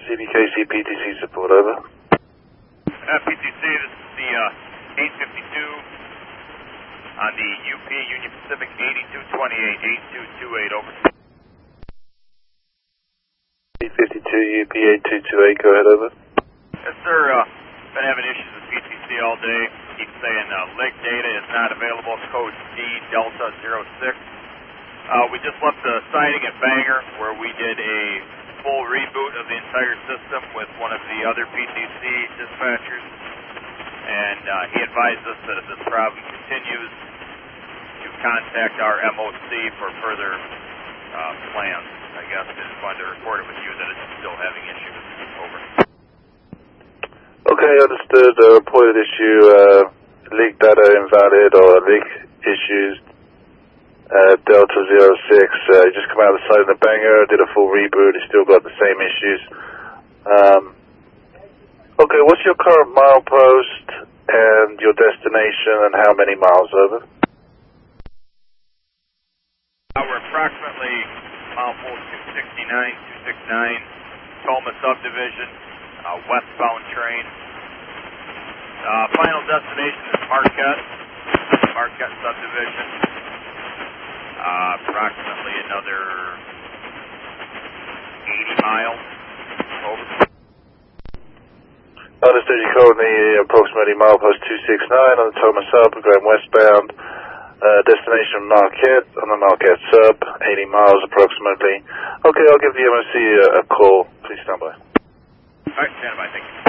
CBKC PTC support, over. PTC, this is the 852 on the UP Union Pacific 8228, 8228, over. 852 UP 8228, go ahead, over. Yes, sir. Been having issues with PTC all day. Keep saying leg data is not available. Code D Delta 06. We just left the siding at Bangor where we did a full reboot of the entire system with one of the other PTC dispatchers, and he advised us that if this problem continues, to contact our MOC for further plans. I guess I just wanted to report it with you that it's still having issues. Over. Okay, understood. Reported issue, leak data invalid or leak issues. Delta 06, just come out of the site of the Bangor, did a full reboot, it's still got the same issues. Okay, what's your current milepost and your destination and how many miles, over? We're approximately milepost 269, Toma subdivision, westbound train. Final destination is Marquette subdivision. Approximately another 80 miles, over. Understood, you're currently approximately milepost 269 on the Toma sub, going westbound. Destination Marquette on the Marquette sub, 80 miles approximately. Okay, I'll give the MOC a call. Please stand by. All right, stand by, thank you.